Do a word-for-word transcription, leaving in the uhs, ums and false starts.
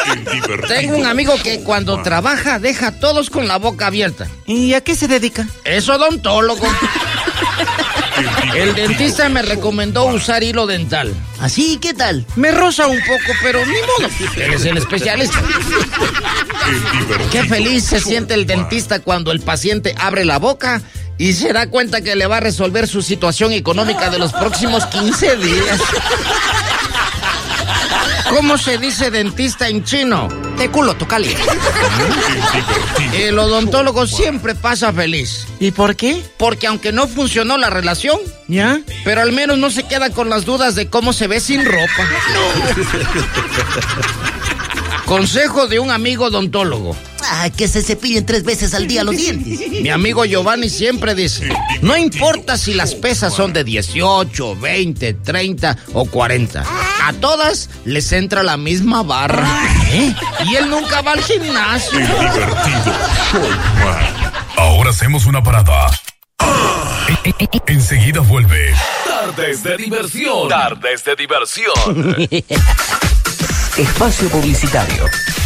Tengo un amigo que cuando trabaja deja a todos con la boca abierta. ¿Y a qué se dedica? Es odontólogo. El dentista me recomendó usar hilo dental. ¿Así? ¿Qué tal? Me roza un poco, pero ni modo. Él es el especialista. Qué feliz se siente el dentista cuando el paciente abre la boca y se da cuenta que le va a resolver su situación económica de los próximos quince días. ¿Cómo se dice dentista en chino? Te culo, tocali. El odontólogo siempre pasa feliz. ¿Y por qué? Porque aunque no funcionó la relación, ¿ya? Pero al menos no se queda con las dudas de cómo se ve sin ropa. Consejo de un amigo odontólogo. Ah, que se cepillen tres veces al día los dientes. Mi amigo Giovanni siempre dice, no importa si las pesas son de dieciocho, veinte, treinta o cuarenta. A todas les entra la misma barra. ¿Eh? Y él nunca va al gimnasio. Ahora hacemos una parada. Enseguida vuelve. Tardes de diversión. Tardes de diversión. Espacio publicitario.